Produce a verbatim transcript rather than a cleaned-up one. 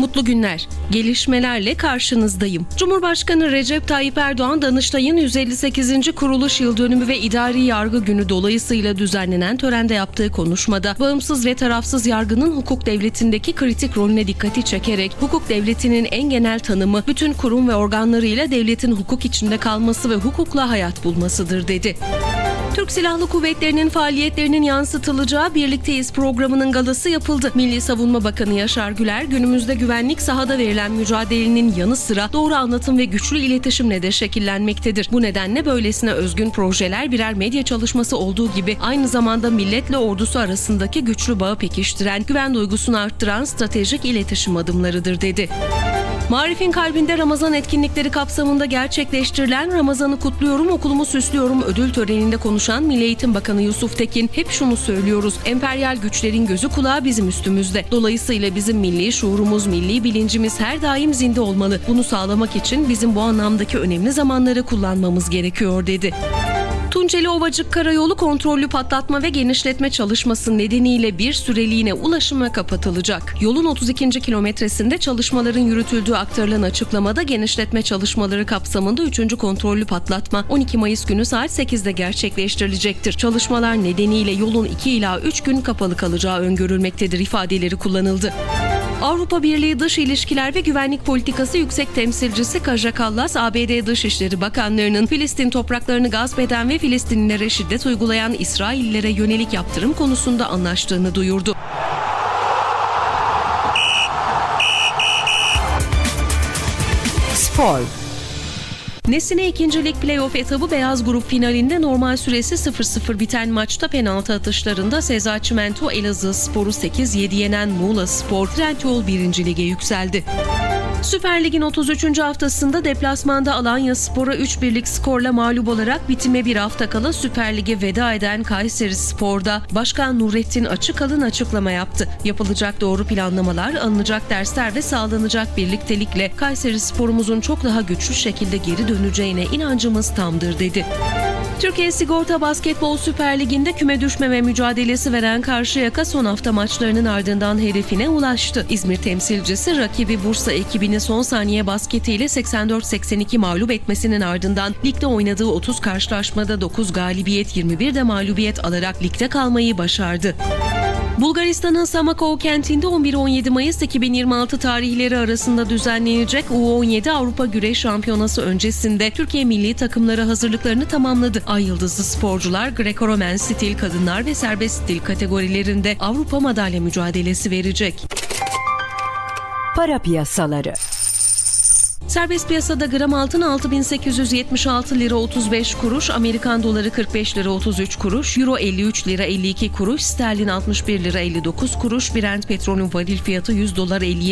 mutlu günler. Gelişmelerle karşınızdayım. Cumhurbaşkanı Recep Tayyip Erdoğan, Danıştay'ın yüz elli sekizinci kuruluş yıl dönümü ve idari yargı günü dolayısıyla düzenlenen törende yaptığı konuşmada bağımsız ve tarafsız yargının hukuk devletindeki kritik rolüne dikkati çekerek hukuk devletinin en genel tanımı bütün kurum ve organlarıyla devletin hukuk içinde kalması ve hukukla hayat bulmasıdır dedi. Türk Silahlı Kuvvetleri'nin faaliyetlerinin yansıtılacağı Birlikteyiz programının galası yapıldı. Milli Savunma Bakanı Yaşar Güler, günümüzde güvenlik sahada verilen mücadelenin yanı sıra doğru anlatım ve güçlü iletişimle de şekillenmektedir. Bu nedenle böylesine özgün projeler birer medya çalışması olduğu gibi aynı zamanda milletle ordusu arasındaki güçlü bağı pekiştiren, güven duygusunu arttıran stratejik iletişim adımlarıdır dedi. Marif'in kalbinde Ramazan etkinlikleri kapsamında gerçekleştirilen Ramazan'ı kutluyorum, okulumu süslüyorum ödül töreninde konuşan Milli Eğitim Bakanı Yusuf Tekin, hep şunu söylüyoruz, emperyal güçlerin gözü kulağı bizim üstümüzde. Dolayısıyla bizim milli şuurumuz, milli bilincimiz her daim zinde olmalı. Bunu sağlamak için bizim bu anlamdaki önemli zamanları kullanmamız gerekiyor dedi. Tunceli Ovacık Karayolu kontrollü patlatma ve genişletme çalışması nedeniyle bir süreliğine ulaşıma kapatılacak. Yolun otuz ikinci kilometresinde çalışmaların yürütüldüğü aktarılan açıklamada genişletme çalışmaları kapsamında üçüncü kontrollü patlatma on iki Mayıs günü saat sekizde gerçekleştirilecektir. Çalışmalar nedeniyle yolun iki ila üç gün kapalı kalacağı öngörülmektedir ifadeleri kullanıldı. Avrupa Birliği Dış İlişkiler ve Güvenlik Politikası Yüksek Temsilcisi Kaja Kallas, A B D Dışişleri Bakanlarının Filistin topraklarını gasp eden ve Filistinlilere şiddet uygulayan İsraillilere yönelik yaptırım konusunda anlaştığını duyurdu. Spor. Nesine ikinci lig play-off etabı beyaz grup finalinde normal süresi sıfır sıfır biten maçta penaltı atışlarında Seza Çimento Elazığspor'u sekiz yedi yenen Muğlaspor Trendyol birinci lige yükseldi. Süper Lig'in otuz üçüncü haftasında deplasmanda Alanyaspor'a üç birlik skorla mağlup olarak bitime bir hafta kala Süper Lig'e veda eden Kayserispor'da Başkan Nurettin Açıkalın açıklama yaptı. Yapılacak doğru planlamalar, alınacak dersler ve sağlanacak birliktelikle Kayserispor'umuzun çok daha güçlü şekilde geri döneceğine inancımız tamdır dedi. Türkiye Sigorta Basketbol Süper Ligi'nde küme düşmeme mücadelesi veren Karşıyaka son hafta maçlarının ardından hedefine ulaştı. İzmir temsilcisi rakibi Bursa ekibini son saniye basketiyle seksen dört seksen iki mağlup etmesinin ardından ligde oynadığı otuz karşılaşmada dokuz galibiyet yirmi bir de mağlubiyet alarak ligde kalmayı başardı. Bulgaristan'ın Samakov kentinde on bir on yedi Mayıs iki bin yirmi altı tarihleri arasında düzenlenecek U on yedi Avrupa Güreş Şampiyonası öncesinde Türkiye milli takımları hazırlıklarını tamamladı. Ay yıldızlı sporcular Greco-Romen stil kadınlar ve serbest stil kategorilerinde Avrupa madalya mücadelesi verecek. Para piyasaları. Serbest piyasada gram altın altı bin sekiz yüz yetmiş altı lira otuz beş kuruş, Amerikan doları kırk beş lira otuz üç kuruş, Euro elli üç lira elli iki kuruş, sterlin altmış bir lira elli dokuz kuruş, Brent petrolün varil fiyatı yüz dolar elli